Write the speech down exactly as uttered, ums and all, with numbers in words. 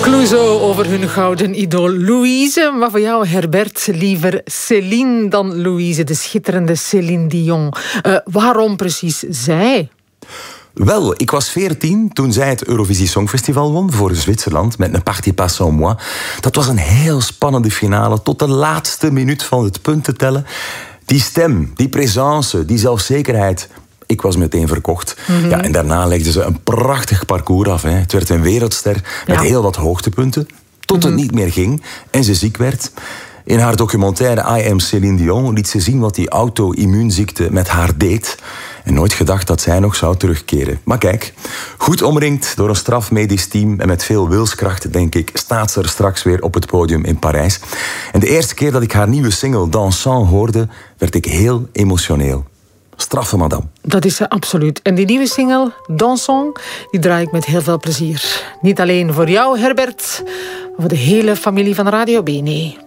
Clouseau over hun gouden idool Louise. Maar voor jou, Herbert, liever Céline dan Louise, de schitterende Céline Dion. Uh, waarom precies zij? Wel, ik was veertien toen zij het Eurovisie Songfestival won voor Zwitserland met een Parti pas sans moi. Dat was een heel spannende finale tot de laatste minuut van het puntentellen. Die stem, die présence, die zelfzekerheid. Ik was meteen verkocht. Mm-hmm. Ja, en daarna legde ze een prachtig parcours af. Hè. Het werd een wereldster met ja. heel wat hoogtepunten. Tot mm-hmm. het niet meer ging en ze ziek werd. In haar documentaire I Am Céline Dion liet ze zien wat die auto-immuunziekte met haar deed. En nooit gedacht dat zij nog zou terugkeren. Maar kijk, goed omringd door een strafmedisch team en met veel wilskracht, denk ik, staat ze er straks weer op het podium in Parijs. En de eerste keer dat ik haar nieuwe single Dansant hoorde, werd ik heel emotioneel. Straffe madame. Dat is ze absoluut. En die nieuwe single, Dansant, die draai ik met heel veel plezier. Niet alleen voor jou, Herbert, maar voor de hele familie van Radio Bene.